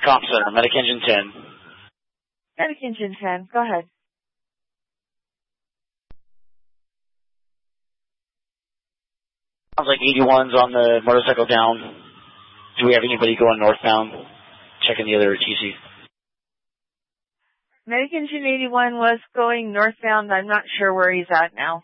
Comp Center, Medic Engine 10. Medic Engine 10, go ahead. Sounds like 81's on the motorcycle down. Do we have anybody going northbound? Checking the other TC. Medic Engine 81 was going northbound. I'm not sure where he's at now.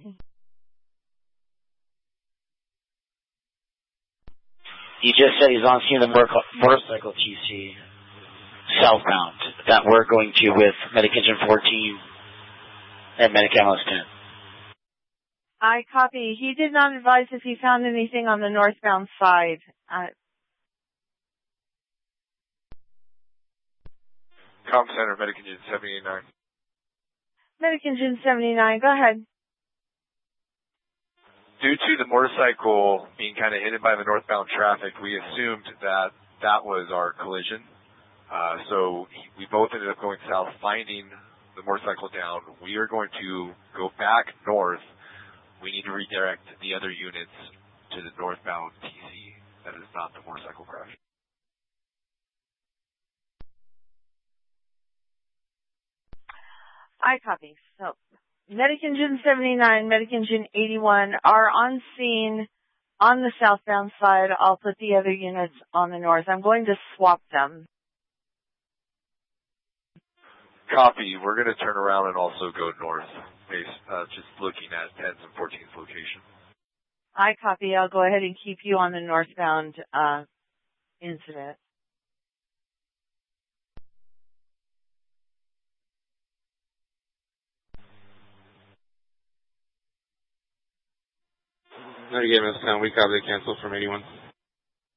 He just said he's on scene of the motorcycle TC southbound that we're going to with Medic Engine 14 and Medic Analyst 10. I copy. He did not advise if he found anything on the northbound side. Comm Center, Medic Engine 79. Medic Engine 79, go ahead. Due to the motorcycle being kind of hidden by the northbound traffic, we assumed that that was our collision. So we both ended up going south, finding the motorcycle down. We are going to go back north. We need to redirect the other units to the northbound TC. That is not the motorcycle crash. I copy. So, Medic Engine 79, Medic Engine 81 are on scene on the southbound side. I'll put the other units on the north. I'm going to swap them. Copy. We're going to turn around and also go north, just looking at 10's and 14's location. I copy. I'll go ahead and keep you on the northbound incident. Again, Miss Town, we copy the cancel from 81.